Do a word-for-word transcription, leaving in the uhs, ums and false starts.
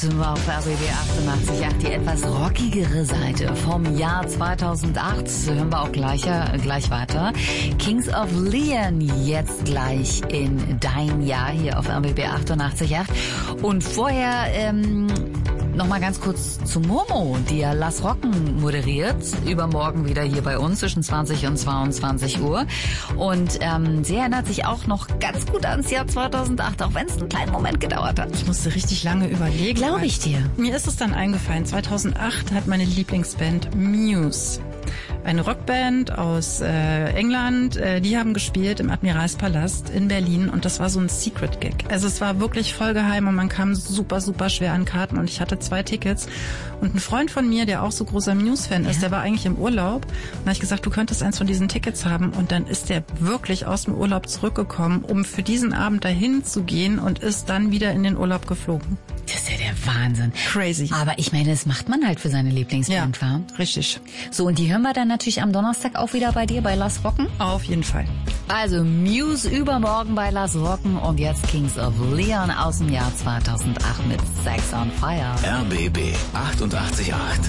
Sind wir auf R B B achtundachtzig Komma acht, die etwas rockigere Seite vom Jahr zweitausendacht. Das hören wir auch gleich, äh, gleich weiter. Kings of Leon jetzt gleich in Dein Jahr hier auf R B B achtundachtzig Komma acht. Und vorher ähm, nochmal ganz kurz zu Momo, die ja Lass Rocken moderiert. Übermorgen wieder hier bei uns zwischen zwanzig und zweiundzwanzig Uhr. Und ähm, sie erinnert sich auch noch ganz gut ans Jahr zweitausendacht, auch wenn es einen kleinen Moment gedauert hat. Ich musste richtig lange überlegen. Glaube ich dir. Mir ist es dann eingefallen. zweitausendacht hat meine Lieblingsband Muse, eine Rockband aus äh, England, äh, die haben gespielt im Admiralspalast in Berlin und das war so ein Secret-Gig. Also es war wirklich voll geheim und man kam super, super schwer an Karten und ich hatte zwei Tickets und ein Freund von mir, der auch so großer Muse-Fan ist, ja. der war eigentlich im Urlaub und da habe ich gesagt, du könntest eins von diesen Tickets haben und dann ist der wirklich aus dem Urlaub zurückgekommen, um für diesen Abend dahin zu gehen und ist dann wieder in den Urlaub geflogen. Das ist ja der Wahnsinn. Crazy. Aber ich meine, das macht man halt für seine Lieblingsband, ja, war? Richtig. So, und die hören wir dann natürlich am Donnerstag auch wieder bei dir, bei Lass Rocken? Auf jeden Fall. Also Muse übermorgen bei Lass Rocken und jetzt Kings of Leon aus dem Jahr zweitausendacht mit Sex on Fire. R B B achtundachtzig Komma acht.